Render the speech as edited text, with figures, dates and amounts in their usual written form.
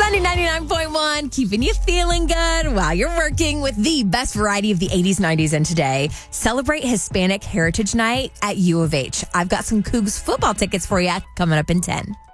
Sunny 99.1, keeping you feeling good while you're working with the best variety of the 80s, 90s, and today. Celebrate Hispanic Heritage Night at U of H. I've got some Cougs football tickets for you coming up in 10.